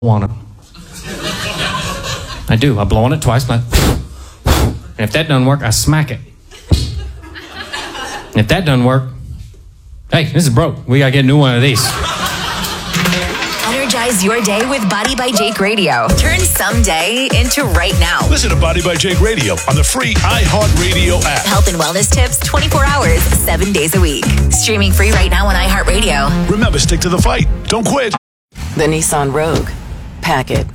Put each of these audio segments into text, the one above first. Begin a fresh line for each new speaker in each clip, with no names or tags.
on it. I do. I blow on it twice, but and if that doesn't work, I smack it. And if that doesn't work, hey, this is broke. We gotta get a new one of these.
Energize your day with Body by Jake Radio. Turn someday into right now.
Listen to Body by Jake Radio on the free iHeartRadio app.
Health and wellness tips 24 hours, 7 days a week. Streaming free right now on iHeartRadio.
Remember, stick to the fight. Don't quit.
The Nissan Rogue. Pack it.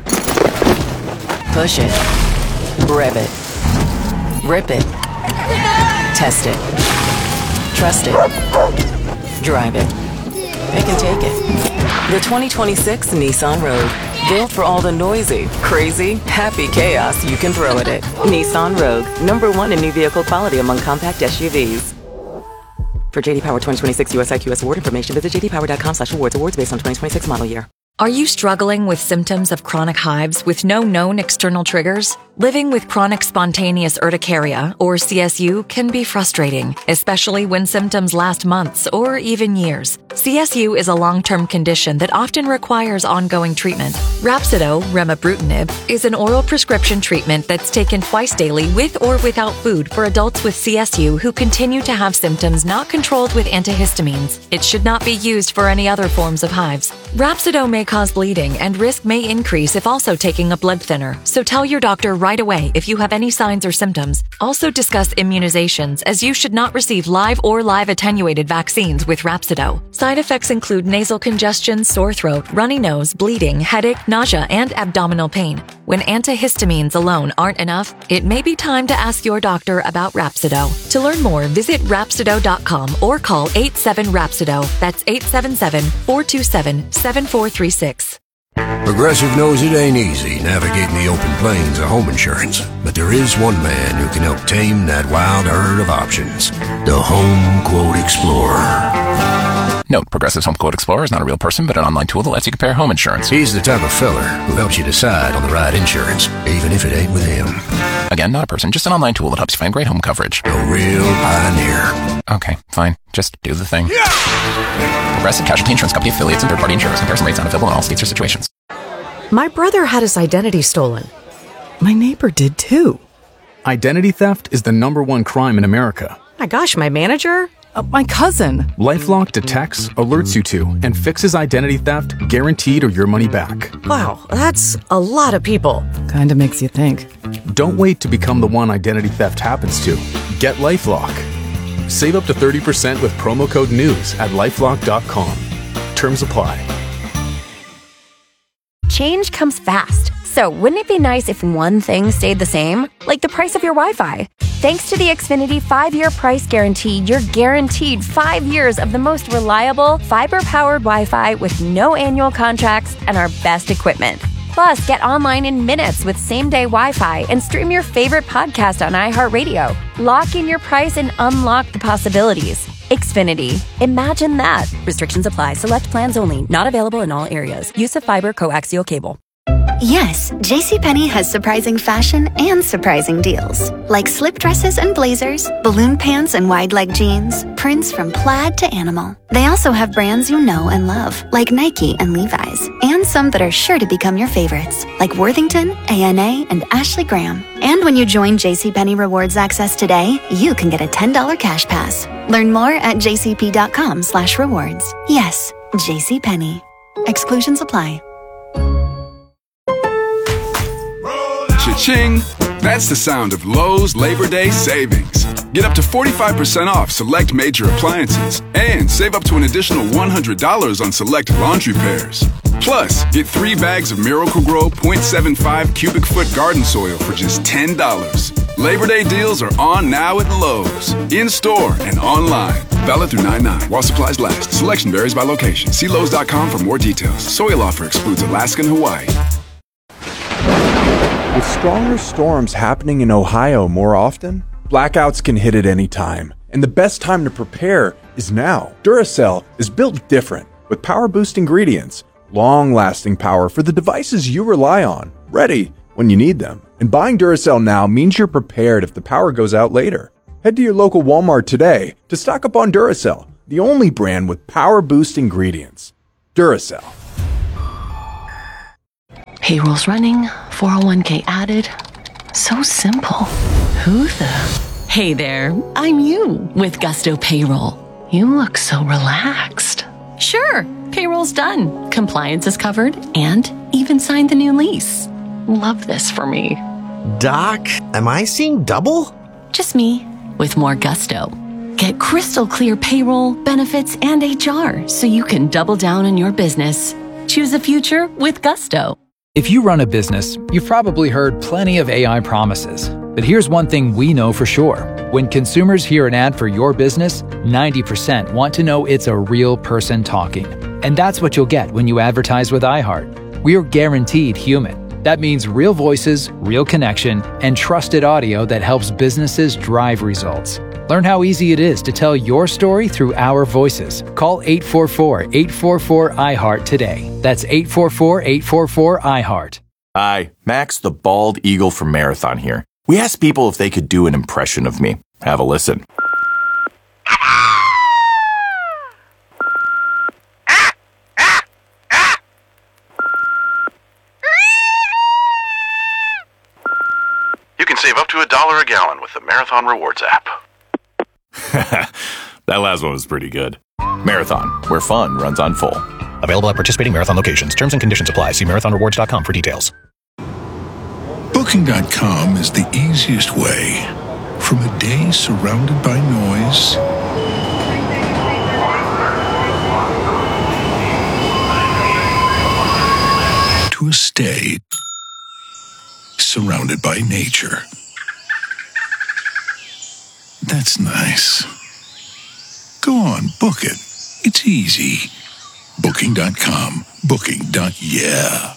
Push it. Rev it. Rip it. Test it. Trust it. Drive it. Pick and take it. The 2026 Nissan Rogue. Built for all the noisy, crazy, happy chaos you can throw at it. Nissan Rogue. #1 in new vehicle quality among compact SUVs. For JD Power 2026 US IQS award information, visit jdpower.com/awards. Awards based on 2026 model year.
Are you struggling with symptoms of chronic hives with no known external triggers? Living with chronic spontaneous urticaria, or CSU, can be frustrating, especially when symptoms last months or even years. CSU is a long-term condition that often requires ongoing treatment. Rhapsido, remibrutinib, is an oral prescription treatment that's taken twice daily with or without food for adults with CSU who continue to have symptoms not controlled with antihistamines. It should not be used for any other forms of hives. Rhapsido may cause bleeding and risk may increase if also taking a blood thinner, so tell your doctor right away if you have any signs or symptoms. Also discuss immunizations, as you should not receive live or live attenuated vaccines with Rhapsido. Side effects include nasal congestion, sore throat, runny nose, bleeding, headache, nausea, and abdominal pain. When antihistamines alone aren't enough, it may be time to ask your doctor about Rhapsido. To learn more, visit Rhapsido.com or call 87-RHAPSIDO. That's 877-427-7436.
Progressive knows it ain't easy navigating the open plains of home insurance, but there is one man who can help tame that wild herd of options. The Home Quote Explorer.
Note, Progressive's Home Quote Explorer is not a real person, but an online tool that lets you compare home insurance.
He's the type of feller who helps you decide on the right insurance, even if it ain't with him.
Again, not a person, just an online tool that helps you find great home coverage.
A real pioneer.
Okay, fine. Just do the thing. Progressive Casualty Insurance Company affiliates and third-party insurers. Comparison rates not available in all states or situations.
My brother had his identity stolen. My neighbor did too.
Identity theft is the #1 crime in America.
My gosh, my manager? My cousin.
LifeLock detects, alerts you to, and fixes identity theft, guaranteed or your money back.
Wow, that's a lot of people. Kinda makes you think.
Don't wait to become the one identity theft happens to. Get LifeLock. Save up to 30% with promo code NEWS at LifeLock.com. Terms apply.
Change comes fast. So wouldn't it be nice if one thing stayed the same? Like the price of your Wi-Fi. Thanks to the Xfinity 5-year price guarantee, you're guaranteed 5 years of the most reliable, fiber-powered Wi-Fi with no annual contracts and our best equipment. Plus, get online in minutes with same-day Wi-Fi and stream your favorite podcast on iHeartRadio. Lock in your price and unlock the possibilities. Xfinity. Imagine that. Restrictions apply. Select plans only. Not available in all areas. Use of fiber coaxial cable.
Yes, JCPenney has surprising fashion and surprising deals. Like slip dresses and blazers, balloon pants and wide leg jeans, prints from plaid to animal. They also have brands you know and love, like Nike and Levi's, and some that are sure to become your favorites, like Worthington, A&A, and Ashley Graham. And when you join JCPenney Rewards Access today, you can get a $10 cash pass. Learn more at jcp.com/rewards. Yes, JCPenney. Exclusions apply.
Cha-ching! That's the sound of Lowe's Labor Day savings. Get up to 45% off select major appliances and save up to an additional $100 on select laundry pairs. Plus, get 3 bags of Miracle-Gro 0.75 cubic foot garden soil for just $10. Labor Day deals are on now at Lowe's, in-store and online. Valid through 9/9 while supplies last. Selection varies by location. See Lowe's.com for more details. Soil offer excludes Alaska and Hawaii.
With stronger storms happening in Ohio more often, blackouts can hit at any time, and the best time to prepare is now. Duracell is built different, with power-boost ingredients, long-lasting power for the devices you rely on, ready when you need them. And buying Duracell now means you're prepared if the power goes out later. Head to your local Walmart today to stock up on Duracell, the only brand with power-boost ingredients. Duracell.
Payroll's running, 401k added. So simple. Who the? Hey there, I'm you with Gusto Payroll. You look so relaxed. Sure, payroll's done. Compliance is covered and even signed the new lease. Love this for me.
Doc, am I seeing double?
Just me with more gusto. Get crystal clear payroll, benefits, and HR so you can double down on your business. Choose a future with Gusto.
If you run a business, you've probably heard plenty of AI promises. But here's one thing we know for sure. When consumers hear an ad for your business, 90% want to know it's a real person talking. And that's what you'll get when you advertise with iHeart. We're guaranteed human. That means real voices, real connection, and trusted audio that helps businesses drive results. Learn how easy it is to tell your story through our voices. Call 844-844-iHeart today. That's 844-844-iHeart.
Hi, Max the Bald Eagle from Marathon here. We asked people if they could do an impression of me. Have a listen.
You can save up to $1 a gallon with the Marathon Rewards app.
That last one was pretty good. Marathon, where fun runs on full.
Available at participating Marathon locations. Terms and conditions apply. See marathonrewards.com for details.
Booking.com is the easiest way from a day surrounded by noise to a stay surrounded by nature. That's nice. Go on, book it. It's easy. Booking.com. Booking.yeah.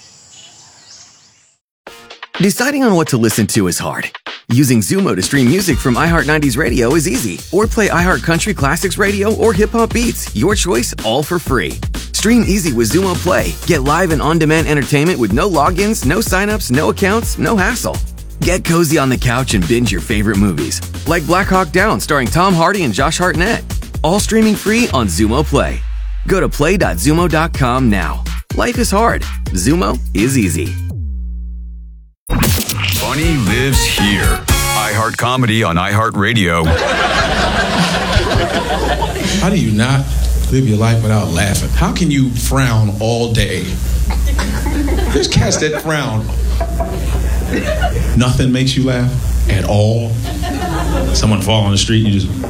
Deciding on what to listen to is hard. Using Zumo to stream music from iHeart 90s Radio is easy. Or play iHeart Country Classics Radio or Hip Hop Beats. Your choice, all for free. Stream easy with Zumo Play. Get live and on-demand entertainment with no logins, no signups, no accounts, no hassle. Get cozy on the couch and binge your favorite movies, like Black Hawk Down starring Tom Hardy and Josh Hartnett. All streaming free on Zumo Play. Go to play.zumo.com now. Life is hard. Zumo is easy.
Funny lives here. iHeart Comedy on iHeart Radio.
How do you not live your life without laughing? How can you frown all day? There's cats that frown. Nothing makes you laugh at all. Someone fall on the street and you just...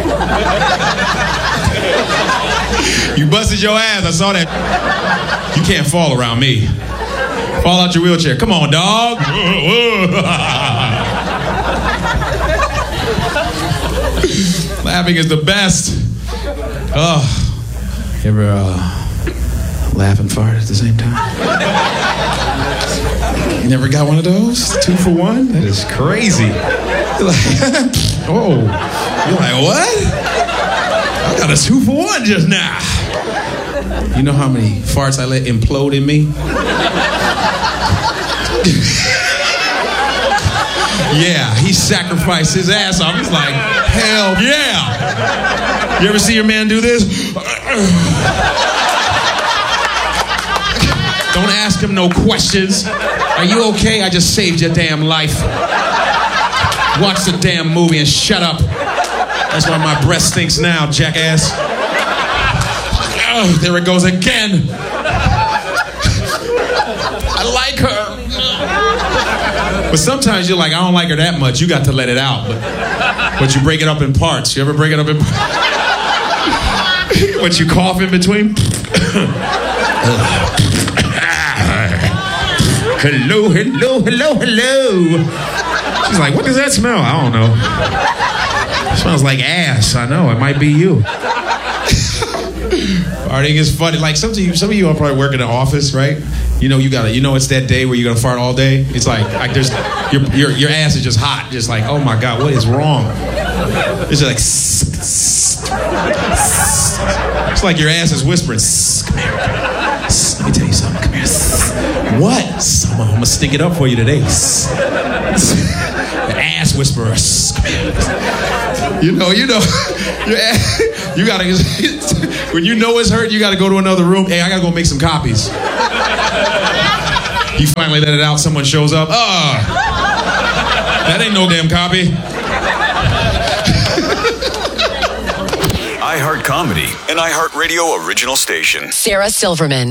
You busted your ass, I saw that. You can't fall around me. Fall out your wheelchair. Come on, dog. Laughing is the best. Oh, you ever laugh and fart at the same time? You never got one of those? 2 for 1? That is crazy. You're like, oh, you're like, what? I got a 2 for 1 just now. You know how many farts I let implode in me? Yeah, he sacrificed his ass off. He's like, hell yeah. You ever see your man do this? Don't ask him no questions. Are you okay? I just saved your damn life. Watch the damn movie and shut up. That's why my breath stinks now, jackass. Oh, there it goes again. I like her. But sometimes you're like, I don't like her that much. You got to let it out. But you break it up in parts. You ever break it up in parts? But you cough in between? Hello, hello, hello, hello. She's like, what does that smell? I don't know. It smells like ass. I know, it might be you. Farting is funny. Like some of you are probably work in an office, right? You know it's that day where you're gonna fart all day. It's like there's your ass is just hot, just like, oh my God, what is wrong? It's just like it's like your ass is whispering, come here. Let me tell you something, come here. What? I'm gonna stink it up for you today. The ass whisperer. Come here. You know. You gotta, when you know it's hurt, you gotta go to another room. Hey, I gotta go make some copies. You finally let it out, someone shows up. That ain't no damn copy.
iHeart Comedy, an iHeart Radio original station.
Sarah Silverman.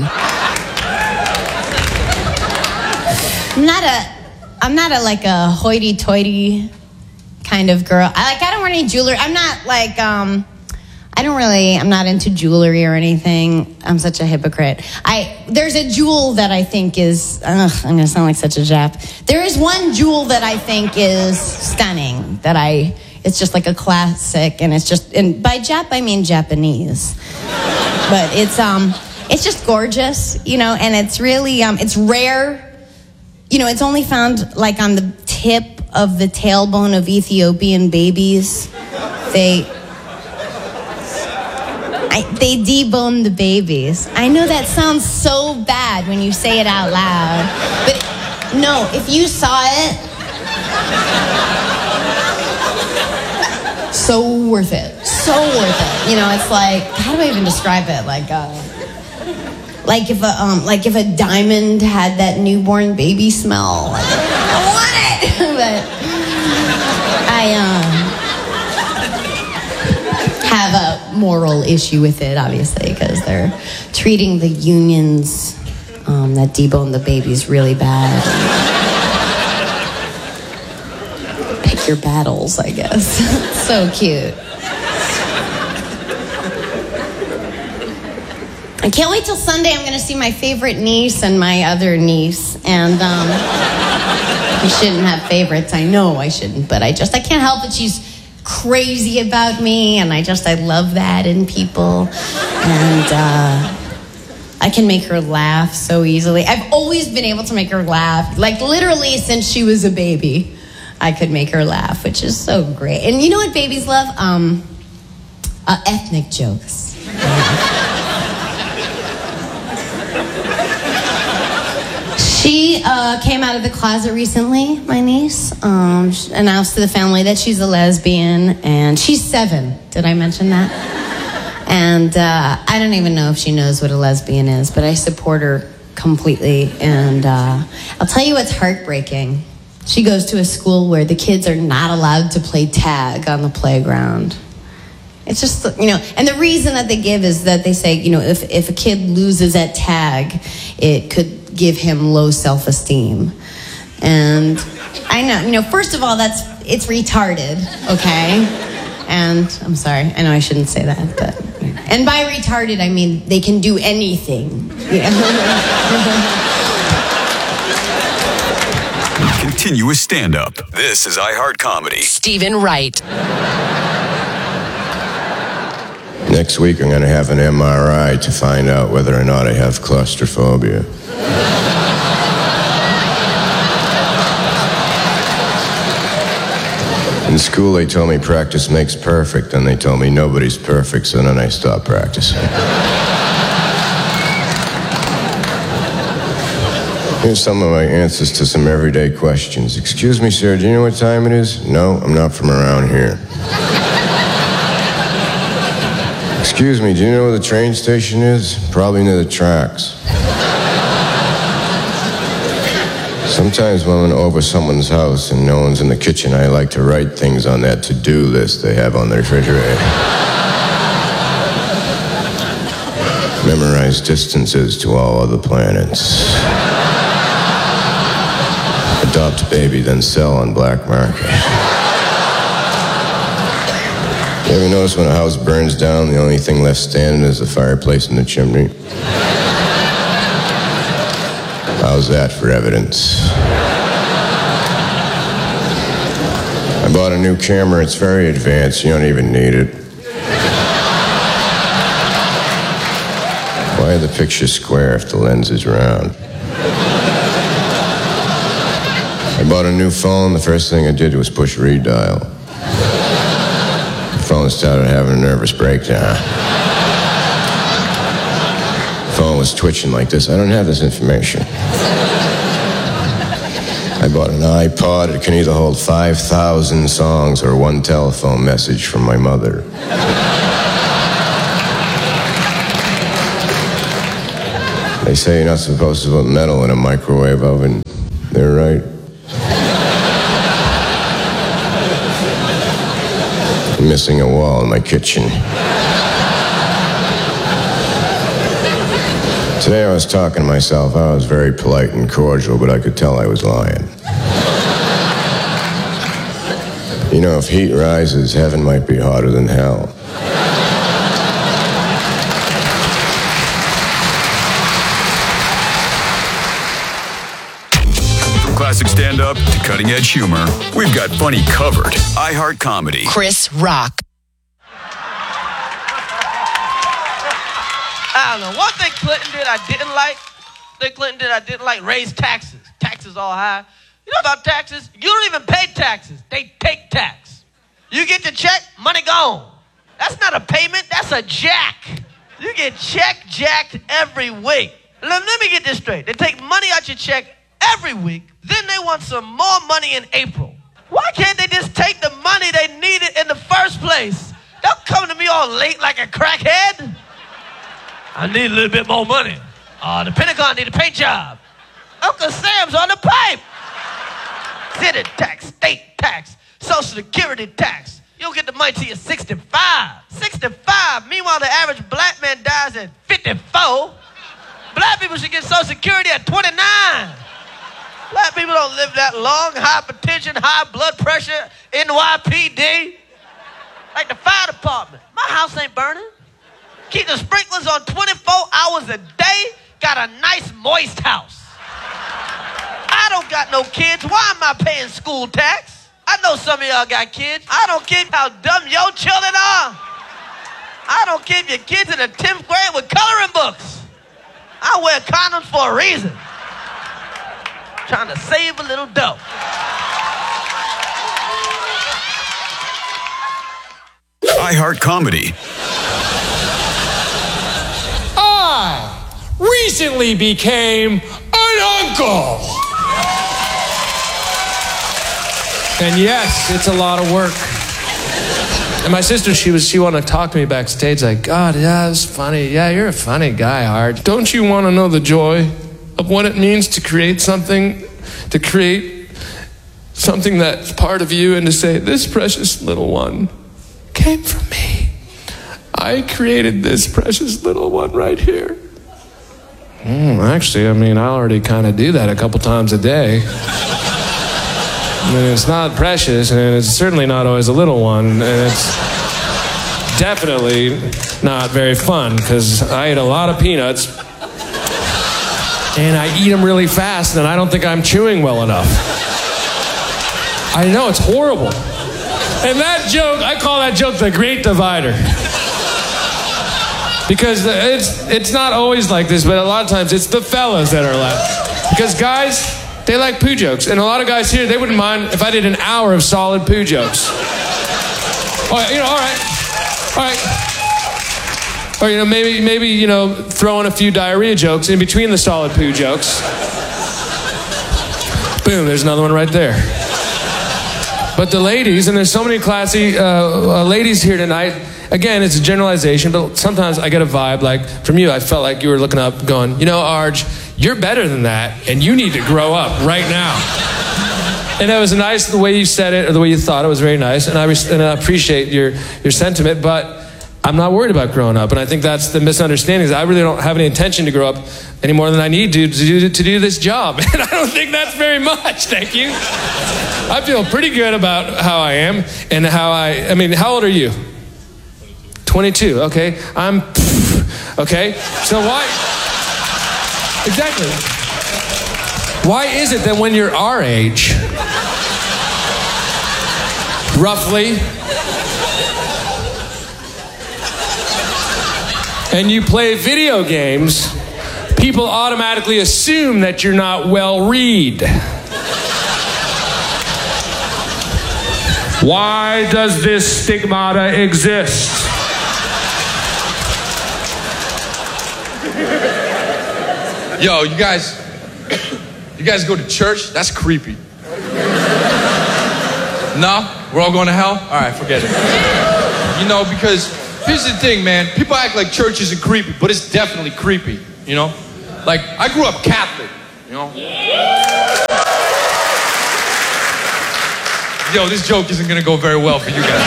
I'm not a like a hoity-toity kind of girl. I don't wear any jewelry. I'm not like I'm not into jewelry or anything. I'm such a hypocrite. There's a jewel that I think is, I'm going to sound like such a Jap. There is one jewel that I think is stunning, it's just like a classic, and and by Jap I mean Japanese. But it's just gorgeous, and it's really, it's rare. It's only found like on the tip of the tailbone of Ethiopian babies. They debone the babies. I know that sounds so bad when you say it out loud, but no, if you saw it, so worth it. So worth it. It's like, how do I even describe it? Like if a diamond had that newborn baby smell. I want it. But I have a moral issue with it, obviously, because they're treating the unions that debone the babies really bad. Pick your battles, I guess. So cute. I can't wait till Sunday. I'm going to see my favorite niece and my other niece. And you shouldn't have favorites. I know I shouldn't, but I can't help it. She's crazy about me, and I love that in people. And I can make her laugh so easily. I've always been able to make her laugh. Like literally since she was a baby, I could make her laugh, which is so great. And you know what babies love? Ethnic jokes. She came out of the closet recently, my niece. She announced to the family that she's a lesbian, and she's 7. Did I mention that? And I don't even know if she knows what a lesbian is, but I support her completely. And I'll tell you what's heartbreaking. She goes to a school where the kids are not allowed to play tag on the playground. It's just, and the reason that they give is that they say, if a kid loses at tag, it could give him low self-esteem. And I know, first of all, it's retarded, okay? And I'm sorry, I know I shouldn't say that, but, and by retarded, I mean they can do anything.
Continuous stand-up. This is iHeart Comedy.
Stephen Wright.
Next week, I'm going to have an MRI to find out whether or not I have claustrophobia. In school, they told me practice makes perfect, and they told me nobody's perfect, so then I stopped practicing. Here's some of my answers to some everyday questions. Excuse me, sir, do you know what time it is? No, I'm not from around here. Excuse me, do you know where the train station is? Probably near the tracks. Sometimes when I'm over someone's house and no one's in the kitchen, I like to write things on that to-do list they have on the refrigerator. Memorize distances to all other planets. Adopt baby, then sell on black market. You ever notice when a house burns down, the only thing left standing is the fireplace in the chimney? How's that for evidence? I bought a new camera. It's very advanced. You don't even need it. Why are the pictures square if the lens is round? I bought a new phone. The first thing I did was push redial. The phone started having a nervous breakdown. The phone was twitching like this. I don't have this information. I bought an iPod. It can either hold 5,000 songs or one telephone message from my mother.
They say you're not supposed to put metal in a microwave oven. They're right. I'm missing a wall in my kitchen. Today I was talking to myself. I was very polite and cordial, but I could tell I was lying. You know, if heat rises, heaven might be hotter than hell.
From classic stand-up to cutting-edge humor, we've got funny covered. iHeart Comedy.
Chris Rock.
I don't know. One thing Clinton did I didn't like, raise taxes. Taxes all high. You know about taxes? You don't even pay taxes. They take tax. You get your check, money gone. That's not a payment, that's a jack. You get jacked every week. Let me get this straight. They take money out your check every week, then they want some more money in April. Why can't they just take the money they needed in the first place? Don't come to me all late like a crackhead. I need a little bit more money. The Pentagon need a paint job. Uncle Sam's on the pipe. City tax, state tax, Social Security tax. You don't get the money till you're 65. 65. Meanwhile, the average black man dies at 54. Black people should get Social Security at 29. Black people don't live that long. Hypertension, high blood pressure, NYPD. Like the fire department. My house ain't burning. Keep the sprinklers on 24 hours a day. Got a nice moist house. I don't got no kids. Why am I paying school tax? I know some of y'all got kids. I don't care how dumb your children are. I don't care if your kids in the 10th grade with coloring books. I wear condoms for a reason. Trying to save a little dough.
iHeart Comedy.
I recently became an uncle. And yes, it's a lot of work. And my sister, she wanted to talk to me backstage like, God, yeah, it's funny. Yeah, you're a funny guy, Hart. Don't you want to know the joy of what it means to create something that's part of you and to say, this precious little one came from me. I created this precious little one right here. Actually, I already kind of do that a couple times a day. It's not precious, and it's certainly not always a little one, and it's definitely not very fun, because I eat a lot of peanuts, and I eat them really fast, and I don't think I'm chewing well enough. I know, it's horrible. And that joke, I call that joke the Great Divider. Because it's not always like this, but a lot of times it's the fellas that are laughing. Because guys, they like poo jokes. And a lot of guys here, they wouldn't mind if I did an hour of solid poo jokes. All right. Or, maybe, throw in a few diarrhea jokes in between the solid poo jokes. Boom, there's another one right there. But the ladies, and there's so many classy ladies here tonight. Again, it's a generalization, but sometimes I get a vibe like from you. I felt like you were looking up going, Arj, you're better than that, and you need to grow up right now. And that was nice, the way you said it, or the way you thought it was very nice, and I appreciate your sentiment, but I'm not worried about growing up, and I think that's the misunderstanding, is I really don't have any intention to grow up any more than I need to do this job, and I don't think that's very much, thank you. I feel pretty good about how I am, and how old are you? 22, okay. Okay. So why? Exactly. Why is it that when you're our age, roughly, and you play video games, people automatically assume that you're not well-read? Why does this stigmata exist?
Yo, you guys go to church? That's creepy. No? We're all going to hell? All right, forget it. Because here's the thing, man. People act like church isn't creepy, but it's definitely creepy, Like, I grew up Catholic, you know? Yo, this joke isn't gonna go very well for you guys.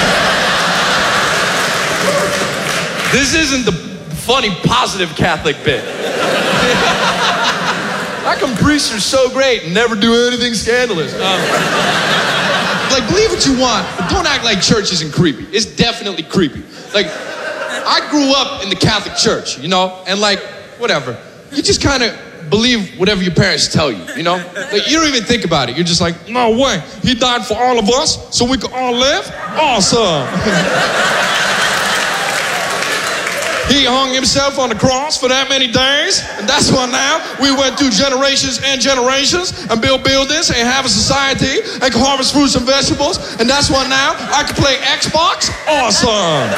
This isn't the funny, positive Catholic bit. How come priests are so great and never do anything scandalous? Like, believe what you want, but don't act like church isn't creepy. It's definitely creepy. Like, I grew up in the Catholic Church, you know? And like, whatever. You just kind of believe whatever your parents tell you, you know? Like, you don't even think about it. You're just like, no way. He died for all of us so we could all live? Awesome. He hung himself on the cross for that many days, and that's why now we went through generations and generations and build buildings and have a society and can harvest fruits and vegetables, and that's why now I can play Xbox. Awesome.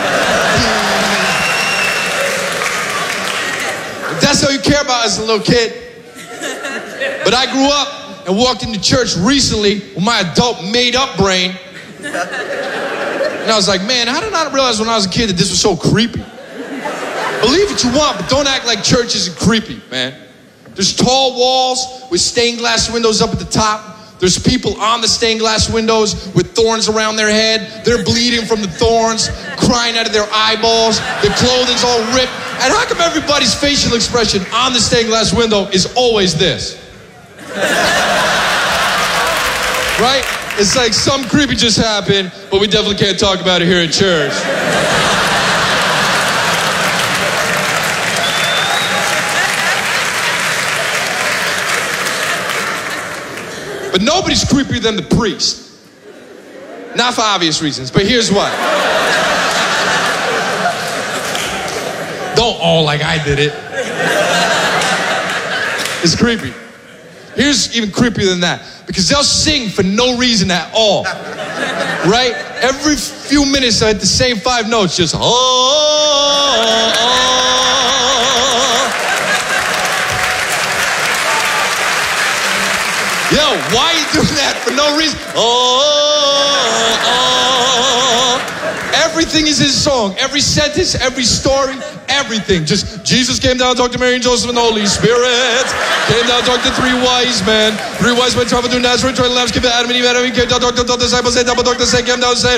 That's all you care about as a little kid. But I grew up and walked into church recently with my adult made-up brain, and I was like, man, how did I not realize when I was a kid that this was so creepy? Believe what you want, but don't act like church isn't creepy, man. There's tall walls with stained glass windows up at the top. There's people on the stained glass windows with thorns around their head. They're bleeding from the thorns, crying out of their eyeballs. Their clothing's all ripped. And how come everybody's facial expression on the stained glass window is always this? Right? It's like some creepy just happened, but we definitely can't talk about it here in church. But nobody's creepier than the priest. Not for obvious reasons, but here's why. Don't all like I did it. It's creepy. Here's even creepier than that. Because they'll sing for no reason at all. Right? Every few minutes they'll hit the same 5 notes, just Yo, why are you doing that for no reason? Everything is his song. Every sentence, every story, everything. Just Jesus came down, talked to Mary and Joseph and the Holy Spirit. Came down, talked to 3 wise men. 3 wise men traveled through Nazareth, joined the lambs, gave to Adam and Eve. Adam and Eve came down, talked to the disciples, said, double talked to say, came down and said,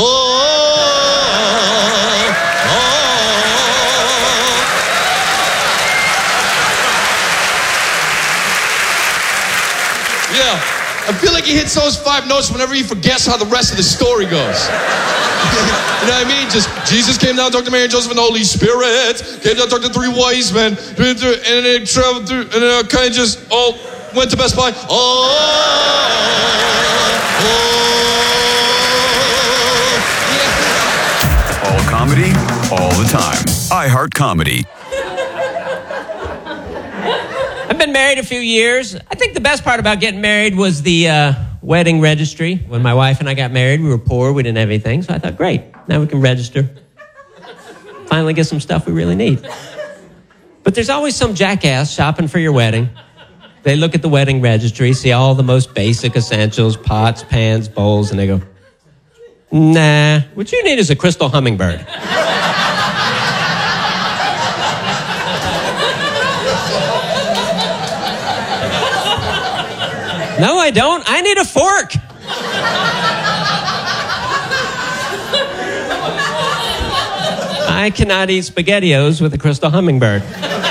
Yeah, I feel like he hits those 5 notes whenever he forgets how the rest of the story goes. You know what I mean? Just Jesus came down, talked to Mary and Joseph and the Holy Spirit. Came down, talked to 3 wise men. And then traveled through, and then kind of just all went to Best Buy.
All comedy, all the time. iHeart Comedy.
I've been married a few years. I think the best part about getting married was the wedding registry. When my wife and I got married, we were poor. We didn't have anything. So I thought, great. Now we can register. Finally get some stuff we really need. But there's always some jackass shopping for your wedding. They look at the wedding registry, see all the most basic essentials, pots, pans, bowls, and they go, nah, what you need is a crystal hummingbird. No, I don't. I need a fork. I cannot eat SpaghettiOs with a crystal hummingbird.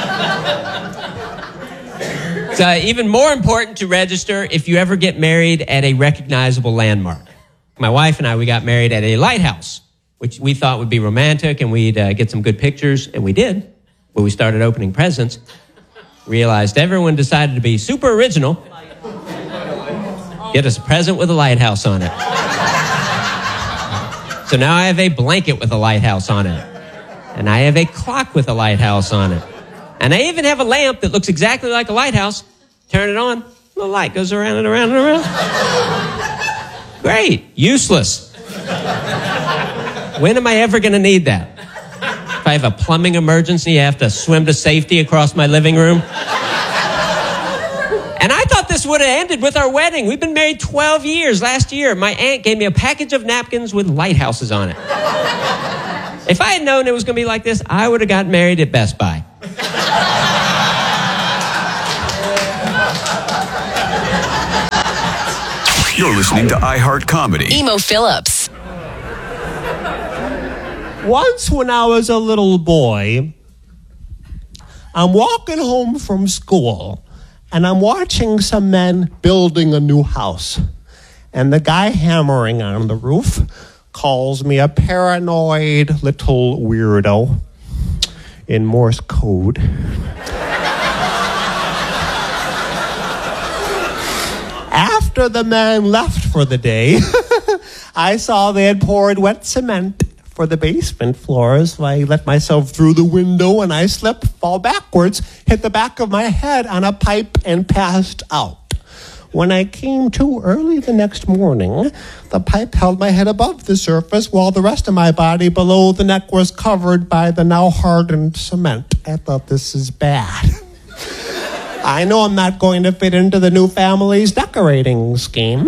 It's even more important to register if you ever get married at a recognizable landmark. My wife and I, we got married at a lighthouse, which we thought would be romantic, and we'd get some good pictures, and we did. But we started opening presents, realized everyone decided to be super original. Get us a present with a lighthouse on it. So now I have a blanket with a lighthouse on it. And I have a clock with a lighthouse on it. And I even have a lamp that looks exactly like a lighthouse. Turn it on, the light goes around and around and around. Great. Useless. When am I ever going to need that? If I have a plumbing emergency, I have to swim to safety across my living room. And I thought this would have ended with our wedding. We've been married 12 years. Last year, my aunt gave me a package of napkins with lighthouses on it. If I had known it was going to be like this, I would have gotten married at Best Buy.
You're listening to iHeart Comedy.
Emo Phillips.
Once when I was a little boy, I'm walking home from school, and I'm watching some men building a new house. And the guy hammering on the roof calls me a paranoid little weirdo in Morse code. After the man left for the day, I saw they had poured wet cement for the basement floors. So I let myself through the window and I slipped, fall backwards, hit the back of my head on a pipe and passed out. When I came to early the next morning, the pipe held my head above the surface while the rest of my body below the neck was covered by the now hardened cement. I thought, this is bad. I know I'm not going to fit into the new family's decorating scheme.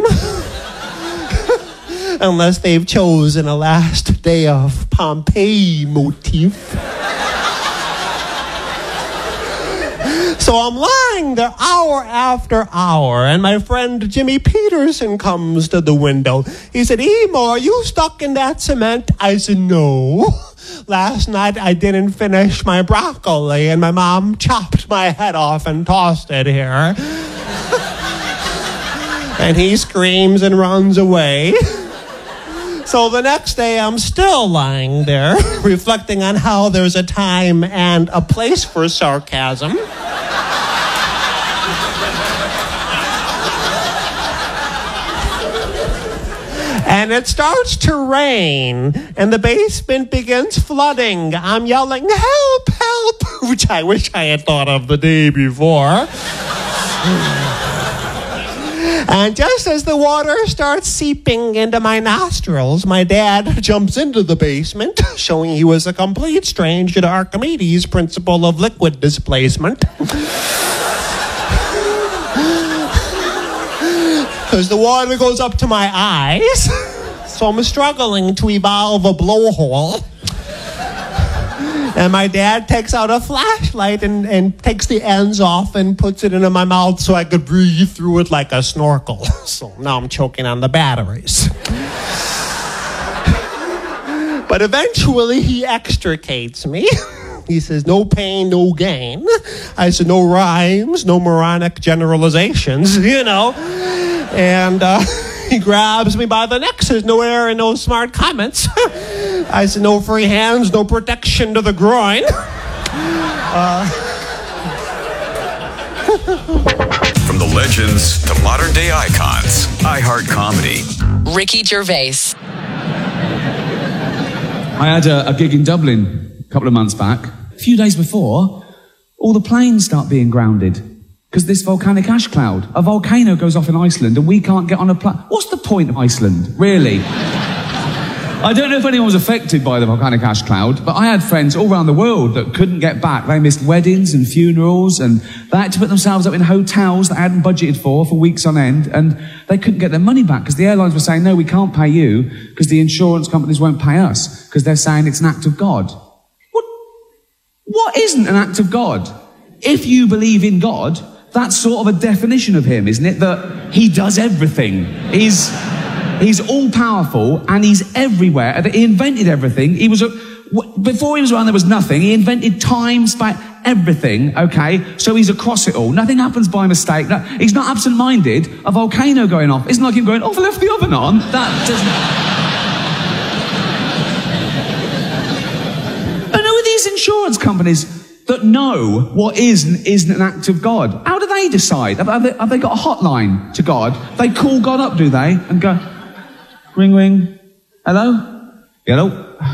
Unless they've chosen a Last Day of Pompeii motif. So I'm lying there hour after hour, and my friend Jimmy Peterson comes to the window. He said, Emo, are you stuck in that cement? I said, no. Last night I didn't finish my broccoli, and my mom chopped my head off and tossed it here. And he screams and runs away. So the next day, I'm still lying there, reflecting on how there's a time and a place for sarcasm. And it starts to rain, and the basement begins flooding. I'm yelling, help, help, which I wish I had thought of the day before. And just as the water starts seeping into my nostrils, my dad jumps into the basement, showing he was a complete stranger to Archimedes' principle of liquid displacement. Because the water goes up to my eyes, so I'm struggling to evolve a blowhole. And my dad takes out a flashlight and takes the ends off and puts it into my mouth so I could breathe through it like a snorkel. So now I'm choking on the batteries. But eventually he extricates me. He says, no pain, no gain. I said, no rhymes, no moronic generalizations, you know. And he grabs me by the neck, says, no air and no smart comments. I said, no free hands, no protection to the groin.
From the legends to modern day icons, iHeart Comedy.
Ricky Gervais.
I had a gig in Dublin a couple of months back. A few days before, all the planes start being grounded because this volcanic ash cloud. A volcano goes off in Iceland and we can't get on a plane. What's the point of Iceland, really? I don't know if anyone was affected by the volcanic ash cloud, but I had friends all around the world that couldn't get back. They missed weddings and funerals, and they had to put themselves up in hotels that they hadn't budgeted for weeks on end, and they couldn't get their money back because the airlines were saying, no, we can't pay you because the insurance companies won't pay us because they're saying it's an act of God. What isn't an act of God? If you believe in God, that's sort of a definition of him, isn't it? That he does everything. He's all-powerful, and he's everywhere. He invented everything. Before he was around, there was nothing. He invented time, space, everything, okay? So he's across it all. Nothing happens by mistake. He's not absent-minded. A volcano going off. It's not like him going, oh, I left the oven on. That doesn't... I know these insurance companies that know what is and isn't an act of God. How do they decide? Have they got a hotline to God? They call God up, do they? And go... Ring, ring. Hello? Hello?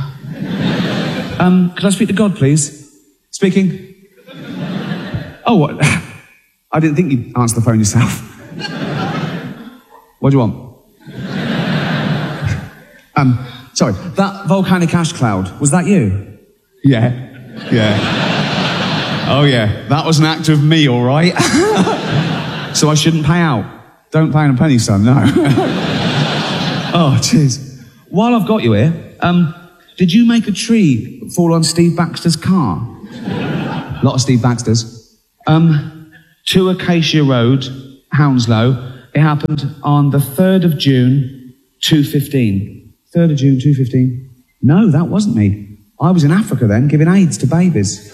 Could I speak to God, please? Speaking. Oh, what? I didn't think you'd answer the phone yourself. What do you want? Sorry, that volcanic ash cloud, was that you? Yeah. Oh, yeah, that was an act of me, all right? So I shouldn't pay out. Don't pay in a penny, son, no. Oh, jeez. While I've got you here, did you make a tree fall on Steve Baxter's car? A lot of Steve Baxters. 2 Acacia Road, Hounslow. It It happened on the 3rd of June, 2:15. 3rd of June, 2:15. No, that wasn't me. I was in Africa then, giving AIDS to babies.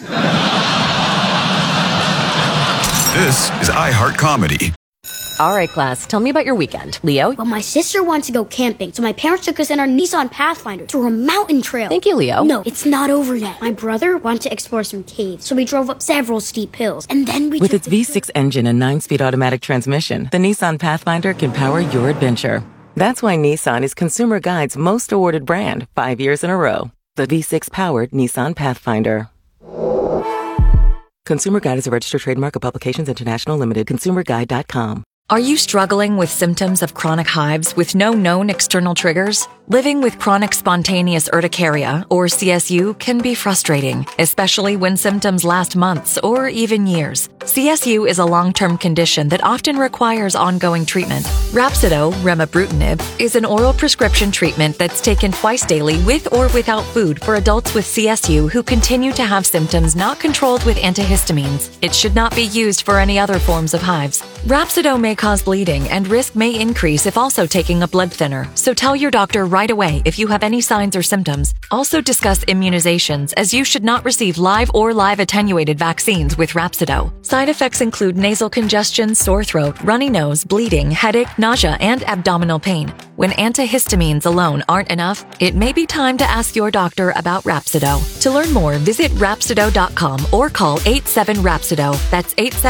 This is iHeart Comedy.
All right, class, tell me about your weekend. Leo?
Well, my sister wanted to go camping, so my parents took us in our Nissan Pathfinder to a mountain trail.
Thank you, Leo.
No, it's not over yet. My brother wanted to explore some caves, so we drove up several steep hills, and then we
With its V6 engine and 9-speed automatic transmission, the Nissan Pathfinder can power your adventure. That's why Nissan is Consumer Guide's most awarded brand 5 years in a row. The V6-powered Nissan Pathfinder. Consumer Guide is a registered trademark of Publications International Limited. ConsumerGuide.com.
Are you struggling with symptoms of chronic hives with no known external triggers? Living with chronic spontaneous urticaria, or CSU, can be frustrating, especially when symptoms last months or even years. CSU is a long-term condition that often requires ongoing treatment. Rhapsido, remibrutinib, is an oral prescription treatment that's taken twice daily with or without food for adults with CSU who continue to have symptoms not controlled with antihistamines. It should not be used for any other forms of hives. Rhapsido may cause bleeding, and risk may increase if also taking a blood thinner, so tell your doctor right away if you have any signs or symptoms. Also discuss immunizations, as you should not receive live or live attenuated vaccines with Rhapsido. Side effects include nasal congestion, sore throat, runny nose, bleeding, headache, nausea, and abdominal pain. When antihistamines alone aren't enough, it may be time to ask your doctor about Rhapsido. To learn more, visit Rhapsido.com or call 87-RHAPSIDO. That's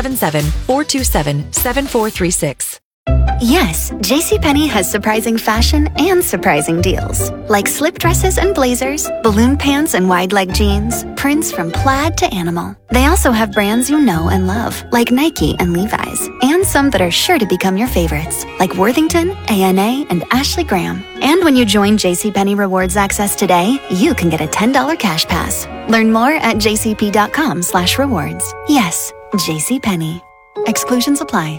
877-427-7436.
Yes, JCPenney has surprising fashion and surprising deals. Like slip dresses and blazers, balloon pants and wide leg jeans, prints from plaid to animal. They also have brands you know and love, like Nike and Levi's, and some that are sure to become your favorites, like Worthington, A&A, and Ashley Graham. And when you join JCPenney Rewards Access today, you can get a $10 cash pass. Learn more at jcp.com/rewards. Yes, JCPenney. Exclusions apply.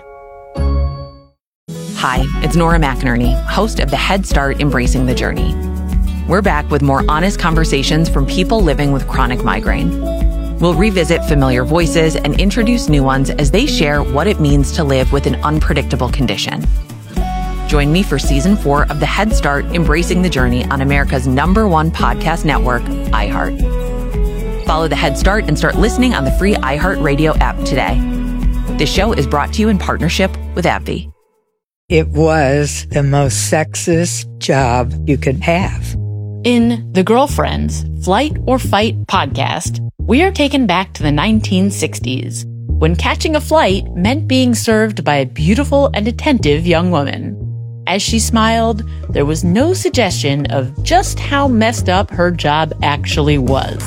Hi, it's Nora McInerney, host of the Head Start Embracing the Journey. We're back with more honest conversations from people living with chronic migraine. We'll revisit familiar voices and introduce new ones as they share what it means to live with an unpredictable condition. Join me for Season 4 of the Head Start Embracing the Journey on America's #1 podcast network, iHeart. Follow the Head Start and start listening on the free iHeart Radio app today. This show is brought to you in partnership with AbbVie.
It was the most sexist job you could have.
In The Girlfriends, Flight or Fight podcast, we are taken back to the 1960s, when catching a flight meant being served by a beautiful and attentive young woman. As she smiled, there was no suggestion of just how messed up her job actually was.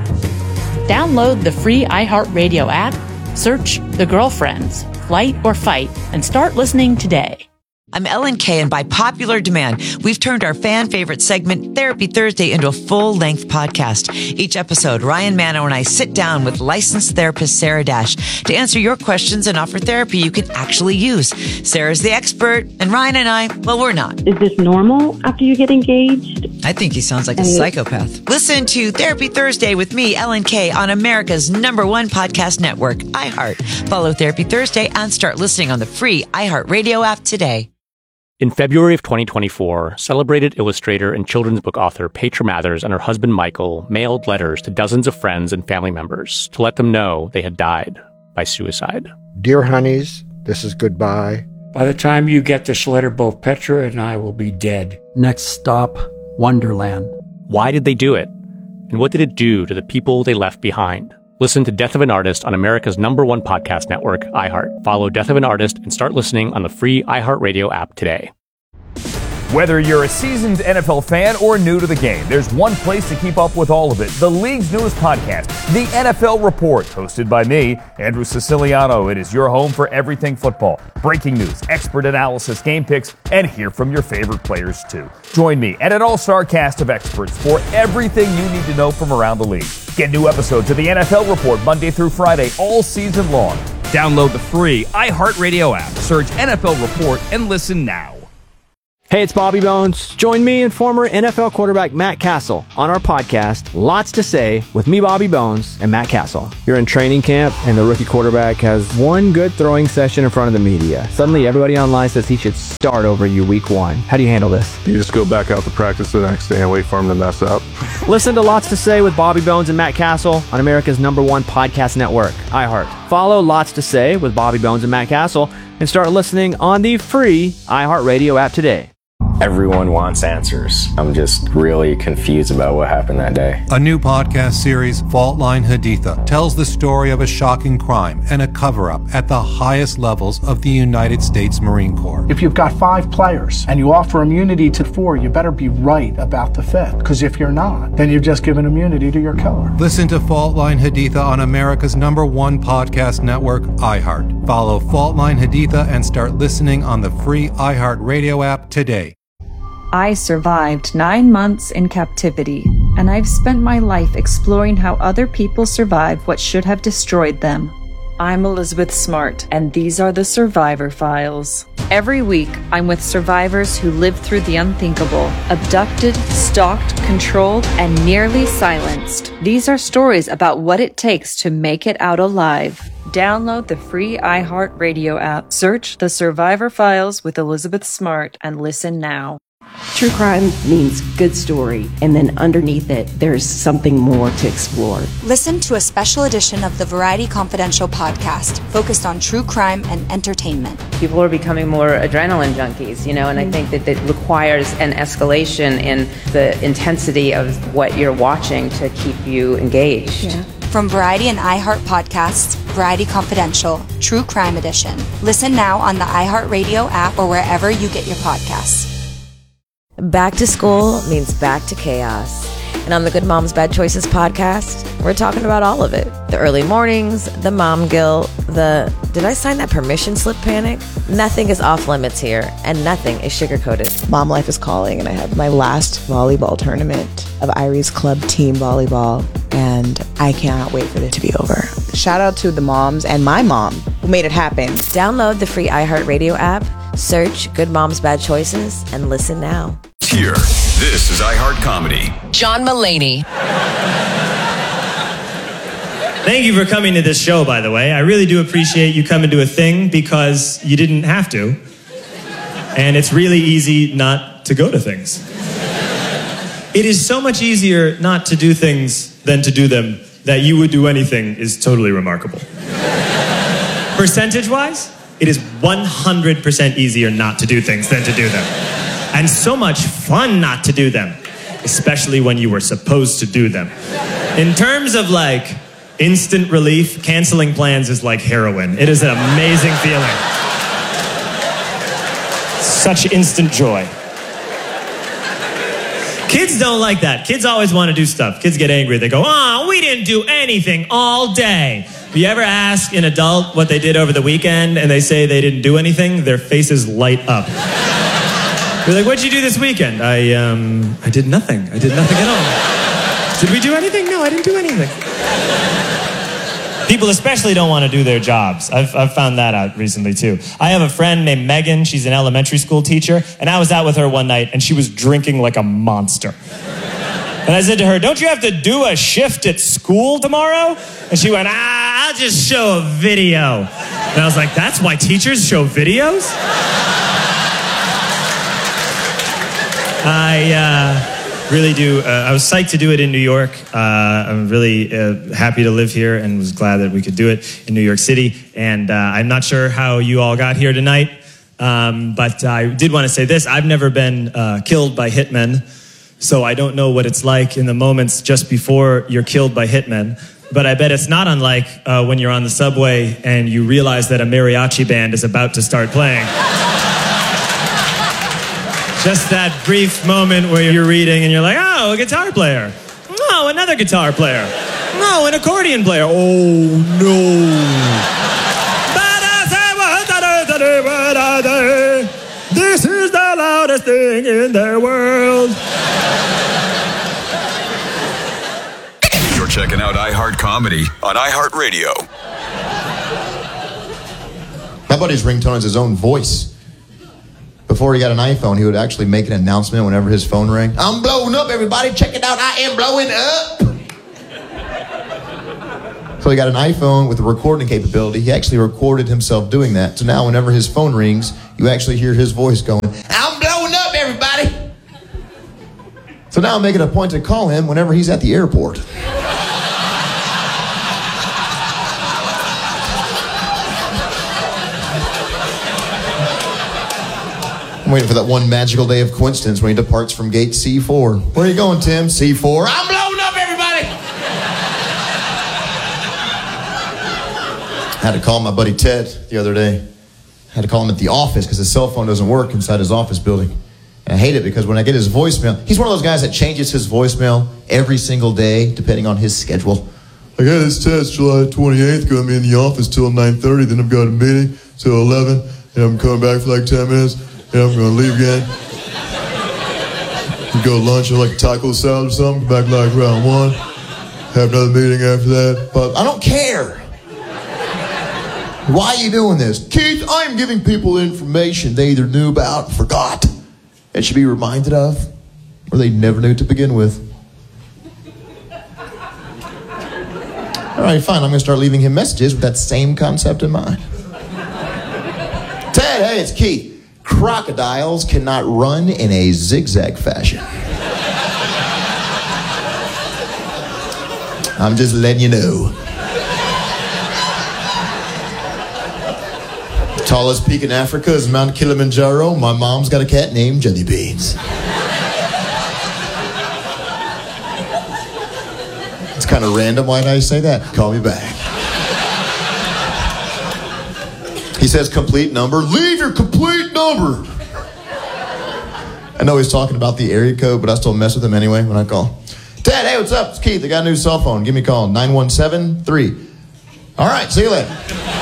Download the free iHeartRadio app, search The Girlfriends, Flight or Fight, and start listening today.
I'm Ellen Kay, and by popular demand, we've turned our fan favorite segment, Therapy Thursday, into a full-length podcast. Each episode, Ryan Manno and I sit down with licensed therapist Sarah Dash to answer your questions and offer therapy you can actually use. Sarah's the expert, and Ryan and I, well, we're not.
Is this normal after you get engaged?
I think he sounds like a psychopath. Listen to Therapy Thursday with me, Ellen Kay, on America's #1 podcast network, iHeart. Follow Therapy Thursday and start listening on the free iHeart Radio app today.
In February of 2024, celebrated illustrator and children's book author Petra Mathers and her husband Michael mailed letters to dozens of friends and family members to let them know they had died by suicide.
Dear honeys, this is goodbye.
By the time you get this letter, both Petra and I will be dead.
Next stop, Wonderland.
Why did they do it? And what did it do to the people they left behind? Listen to Death of an Artist on America's #1 podcast network, iHeart. Follow Death of an Artist and start listening on the free iHeartRadio app today.
Whether you're a seasoned NFL fan or new to the game, there's one place to keep up with all of it. The league's newest podcast, The NFL Report, hosted by me, Andrew Siciliano. It is your home for everything football. Breaking news, expert analysis, game picks, and hear from your favorite players too. Join me and an all-star cast of experts for everything you need to know from around the league. Get new episodes of The NFL Report Monday through Friday all season long. Download the free iHeartRadio app, search NFL Report, and listen now.
Hey, it's Bobby Bones. Join me and former NFL quarterback Matt Castle on our podcast, Lots to Say, with me, Bobby Bones, and Matt Castle. You're in training camp, and the rookie quarterback has one good throwing session in front of the media. Suddenly, everybody online says he should start over you week one. How do you handle this?
You just go back out to practice the next day and wait for him to mess up.
Listen to Lots to Say with Bobby Bones and Matt Castle on America's #1 podcast network, iHeart. Follow Lots to Say with Bobby Bones and Matt Castle and start listening on the free iHeartRadio app today.
Everyone wants answers. I'm just really confused about what happened that day.
A new podcast series, Fault Line Haditha, tells the story of a shocking crime and a cover-up at the highest levels of the United States Marine Corps.
If you've got 5 players and you offer immunity to 4, you better be right about the 5th. Because if you're not, then you've just given immunity to your killer.
Listen to Fault Line Haditha on America's #1 podcast network, iHeart. Follow Fault Line Haditha and start listening on the free iHeartRadio app today.
I survived 9 months in captivity, and I've spent my life exploring how other people survive what should have destroyed them. I'm Elizabeth Smart, and these are the Survivor Files. Every week, I'm with survivors who lived through the unthinkable, abducted, stalked, controlled, and nearly silenced. These are stories about what it takes to make it out alive. Download the free iHeartRadio app, search The Survivor Files with Elizabeth Smart, and listen now.
True crime means good story, and then underneath it, there's something more to explore.
Listen to a special edition of the Variety Confidential podcast focused on true crime and entertainment.
People are becoming more adrenaline junkies, and I think that it requires an escalation in the intensity of what you're watching to keep you engaged.
Yeah. From Variety and iHeart Podcasts, Variety Confidential, True Crime Edition. Listen now on the iHeartRadio app or wherever you get your podcasts.
Back to school means back to chaos. And on the Good Moms Bad Choices podcast, we're talking about all of it. The early mornings, the mom guilt, the did I sign that permission slip panic? Nothing is off limits here, and nothing is sugar-coated.
Mom life is calling, and I have my last volleyball tournament of Irie's Club Team Volleyball, and I cannot wait for it to be over. Shout out to the moms and my mom who made it happen.
Download the free iHeartRadio app, search Good Moms Bad Choices, and listen now.
Here, this is iHeart Comedy.
John Mulaney.
Thank you for coming to this show, by the way. I really do appreciate you coming to a thing because you didn't have to. And it's really easy not to go to things. It is so much easier not to do things than to do them that you would do anything is totally remarkable. Percentage-wise, it is 100% easier not to do things than to do them. And so much fun not to do them, especially when you were supposed to do them. In terms of instant relief, canceling plans is like heroin. It is an amazing feeling. Such instant joy. Kids don't like that. Kids always want to do stuff. Kids get angry. They go, "Oh, we didn't do anything all day." If you ever ask an adult what they did over the weekend and they say they didn't do anything, their faces light up. You're like, "What'd you do this weekend?" I did nothing. I did nothing at all. Did we do anything? No, I didn't do anything. People especially don't want to do their jobs. I've found that out recently, too. I have a friend named Megan. She's an elementary school teacher, and I was out with her one night, and she was drinking like a monster. And I said to her, "Don't you have to do a shift at school tomorrow?" And she went, "I'll just show a video." And I was like, "That's why teachers show videos?" I really do. I was psyched to do it in New York. I'm really happy to live here and was glad that we could do it in New York City. And I'm not sure how you all got here tonight, but I did want to say this. I've never been killed by hitmen, so I don't know what it's like in the moments just before you're killed by hitmen. But I bet it's not unlike when you're on the subway and you realize that a mariachi band is about to start playing. Just that brief moment where you're reading and you're like, "Oh, a guitar player. Oh, another guitar player. Oh, an accordion player. Oh, no." This is the loudest thing in the world.
You're checking out iHeart Comedy on iHeartRadio.
My buddy's ringtone is his own voice.
before he got an iPhone, he would actually make an announcement whenever his phone rang. I'm blowing up, everybody. Check it out. I am blowing up. So he got an iPhone with a recording capability. He actually recorded himself doing that. So now whenever his phone rings, you actually hear his voice going, I'm blowing up, everybody. So now I'm making a point to call him whenever he's at the airport. I'm waiting for that one magical day of coincidence when he departs from gate C4. Where are you going, Tim? C4. I'm blowing up, everybody! I had to call my buddy Ted the other day. I had to call him at the office because his cell phone doesn't work inside his office building. And I hate it because when I get his voicemail, he's one of those guys that changes his voicemail every single day depending on his schedule. Like, hey, this Ted's July 28th, gonna be in the office till 9:30, then I've got a meeting till 11, and I'm coming back for like 10 minutes, and I'm gonna leave again. We go to lunch or like taco salad or something, back like around 1, have another meeting after that. But I don't care. Why are you doing this? Keith, I am giving people information they either knew about or forgot and should be reminded of, or they never knew to begin with. All right, fine. I'm going to start leaving him messages with that same concept in mind. Ted, hey, it's Keith. Crocodiles cannot run in a zigzag fashion. I'm just letting you know. Tallest peak in Africa is Mount Kilimanjaro. My mom's got a cat named Jelly Beans. It's kind of random. Why did I say that? Call me back. He says complete number. Leave your complete number. I know he's talking about the area code, but I still mess with him anyway when I call. Ted, hey, what's up? It's Keith. I got a new cell phone. Give me a call. 917-3. All right, see you later.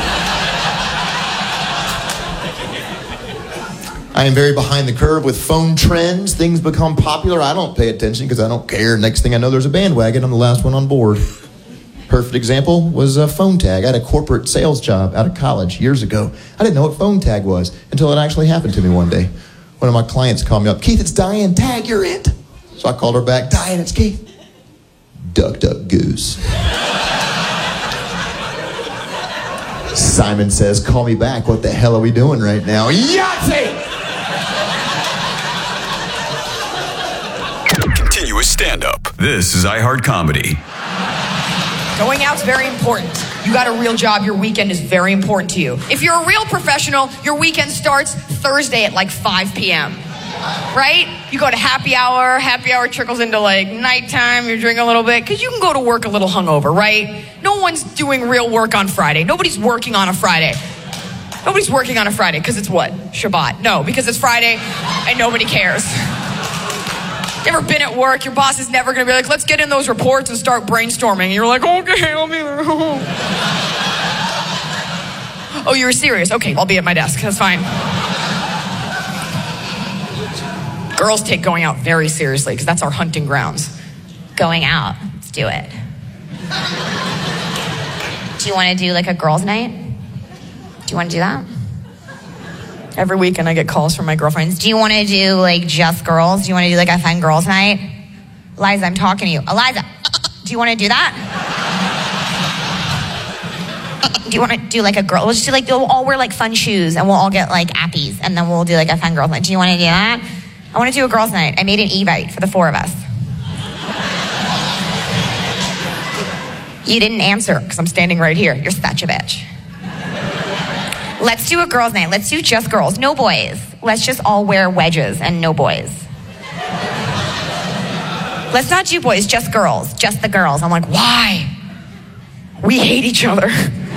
I am very behind the curve with phone trends. Things become popular. I don't pay attention because I don't care. Next thing I know, there's a bandwagon. I'm the last one on board. Perfect example was a phone tag. I had a corporate sales job out of college years ago. I didn't know what phone tag was until it actually happened to me one day. One of my clients called me up. Keith, it's Diane. Tag, you're it. So I called her back. Diane, it's Keith. Duck, duck, goose. Simon says, call me back. What the hell are we doing right now? Yahtzee!
Continuous stand-up. This is iHeart Comedy.
Going out's very important. You got a real job, your weekend is very important to you. If you're a real professional, your weekend starts Thursday at like 5 p.m. Right? You go to happy hour trickles into like nighttime, you're drinking a little bit, because you can go to work a little hungover, right? No one's doing real work on Friday. Nobody's working on a Friday. Nobody's working on a Friday, because it's what? Shabbat. No, because it's Friday and nobody cares. You ever been at work, your boss is never going to be like, let's get in those reports and start brainstorming. And you're like, okay, I'll be there. Oh, you were serious? Okay, I'll be at my desk. That's fine. Girls take going out very seriously because that's our hunting grounds.
Going out. Let's do it. Do you want to do like a girls' night? Do you want to do that?
Every weekend I get calls from my girlfriends.
Do you want to do like just girls? Do you want to do like a fun girls' night? Eliza, I'm talking to you. Eliza, do you want to do that? Do you want to do like a girl? We'll just do like, we'll all wear like fun shoes and we'll all get like appies and then we'll do like a fun girls' night. Do you want to do that? I want to do a girls' night. I made an Evite for the 4 of us.
You didn't answer because I'm standing right here. You're such a bitch.
Let's do a girls' night. Let's do just girls. No boys. Let's just all wear wedges and no boys.
Let's not do boys, just girls. Just the girls. I'm like, why? We hate each other.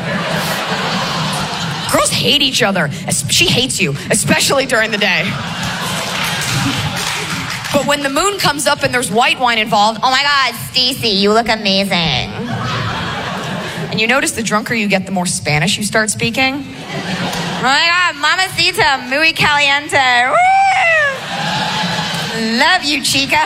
Girls hate each other. She hates you, especially during the day. But when the moon comes up and there's white wine involved,
oh my God, Stacy, you look amazing.
And you notice the drunker you get, the more Spanish you start speaking.
Oh my God, mamacita, muy caliente. Woo! Love you, chica.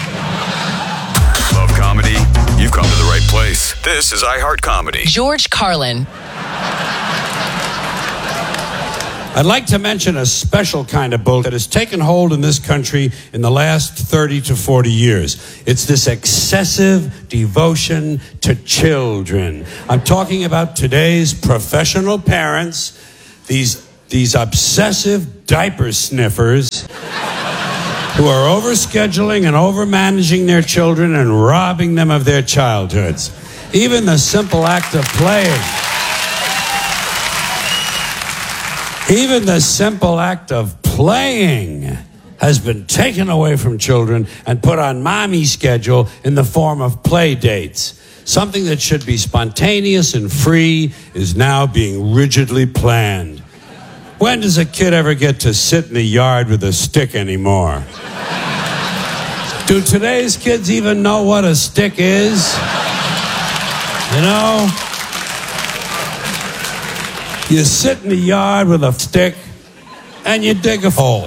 Love comedy? You've come to the right place. This is iHeart Comedy.
George Carlin. I'd like to mention a special kind of bull that has taken hold in this country in the last 30 to 40 years. It's this excessive devotion to children. I'm talking about today's professional parents, these obsessive diaper sniffers who are overscheduling and overmanaging their children and robbing them of their childhoods. Even the simple act of playing. Even the simple act of playing has been taken away from children and put on mommy's schedule in the form of play dates. Something that should be spontaneous and free is now being rigidly planned. When does a kid ever get to sit in the yard with a stick anymore? Do today's kids even know what a stick is? You know? You sit in the yard with a stick and you dig a hole.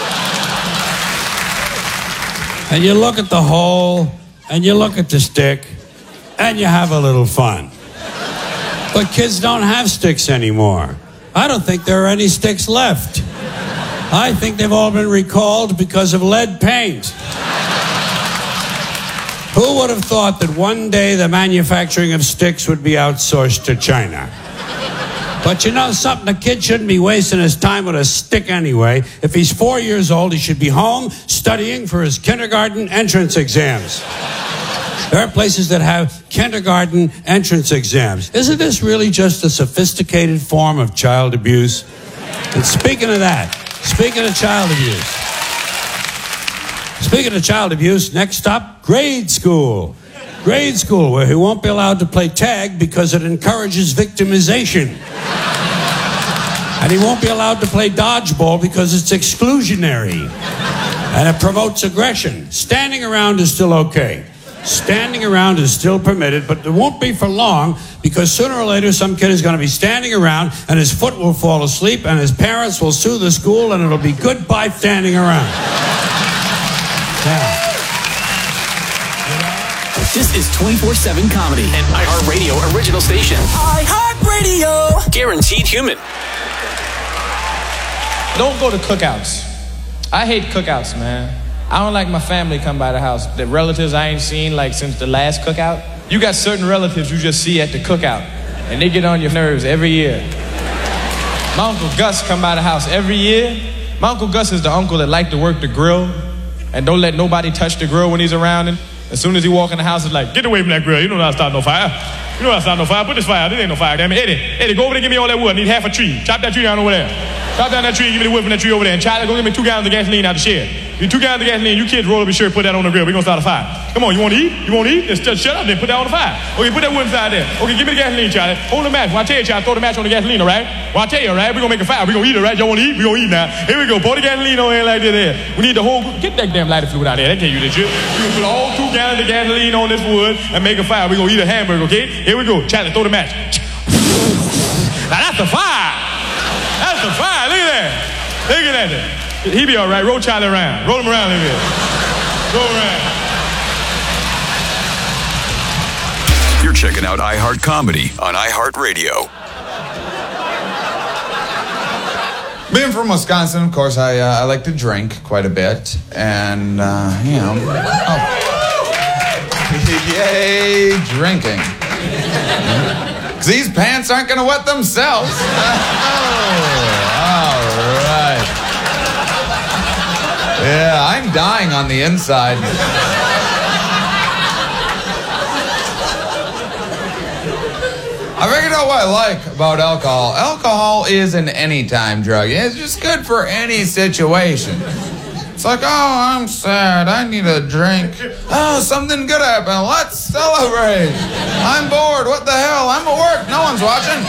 And you look at the hole and you look at the stick and you have a little fun. But kids don't have sticks anymore. I don't think there are any sticks left. I think they've all been recalled because of lead paint. Who would have thought that one day the manufacturing of sticks would be outsourced to China? But you know something? A kid shouldn't be wasting his time with a stick anyway. If he's 4 years old, he should be home studying for his kindergarten entrance exams. There are places that have kindergarten entrance exams. Isn't this really just a sophisticated form of child abuse? And speaking of that, speaking of child abuse, next stop, grade school. Grade school, where he won't be allowed to play tag because it encourages victimization. And he won't be allowed to play dodgeball because it's exclusionary. And it promotes aggression. Standing around is still okay. Standing around is still permitted, but it won't be for long because sooner or later some kid is going to be standing around and his foot will fall asleep and his parents will sue the school and it'll be goodbye standing around. Yeah.
This is 24/7 comedy, an iHeartRadio original station. iHeartRadio. Guaranteed human.
Don't go to cookouts. I hate cookouts, man. I don't like my family come by the house. The relatives I ain't seen like since the last cookout. You got certain relatives you just see at the cookout, and they get on your nerves every year. My Uncle Gus come by the house every year. My Uncle Gus is the uncle that like to work the grill and don't let nobody touch the grill when he's around him. As soon as he walk in the house, it's like, get away from that grill. You know not start no fire. You know not start no fire. Put this fire out. This ain't no fire, damn it. Eddie, go over there and give me all that wood. I need half a tree. Chop that tree down over there. Chop down that tree and give me the wood from that tree over there. And Charlie, go get me 2 gallons of gasoline out the shed. You 2 gallons of gasoline. You kids roll up your shirt, put that on the grill. We're going to start a fire. Come on, you want to eat? You want to eat? Just shut up then. Put that on the fire. Okay, put that wood inside there. Okay, give me the gasoline, Charlie. Hold the match. When I tell you, Charlie, throw the match on the gasoline, all right? Well, I tell you, all right? We're going to make a fire. We're going to eat, all right? Y'all want to eat? We're going to eat now. Here we go. Pour the gasoline on here like this there. We need the whole... Get that damn lighter fluid out there. That tell you that shit. We're going to put all 2 gallons of gasoline on this wood and make a fire. We're going to eat a hamburger, okay? Here we go. Charlie, throw the match. Now that's the fire. That's the fire. Look at that. Look at that. He be all right. Roll Charlie around. Roll him around a little bit. Go around.
You're checking out iHeart Comedy on iHeartRadio.
Being from Wisconsin, of course, I like to drink quite a bit. And, you know. Oh. Yay, drinking. Because these pants aren't going to wet themselves. All right. Yeah, I'm dying on the inside. I figured out what I like about alcohol. Alcohol is an anytime drug. It's just good for any situation. It's like, oh, I'm sad. I need a drink. Oh, something good happened. Let's celebrate. I'm bored. What the hell? I'm at work. No one's watching.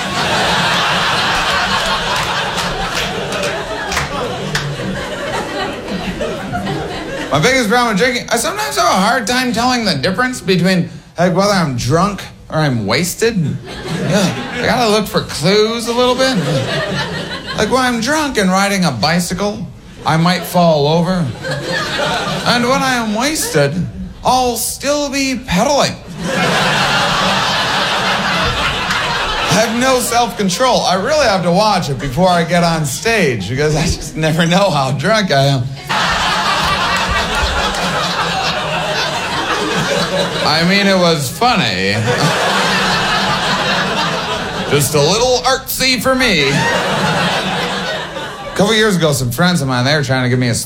My biggest problem with drinking, I sometimes have a hard time telling the difference between like whether I'm drunk or I'm wasted. Yeah, I gotta look for clues a little bit. Like when I'm drunk and riding a bicycle, I might fall over. And when I am wasted, I'll still be pedaling. I have no self-control. I really have to watch it before I get on stage because I just never know how drunk I am. I mean, it was funny. Just a little artsy for me. A couple years ago, some friends of mine, they were trying to give me a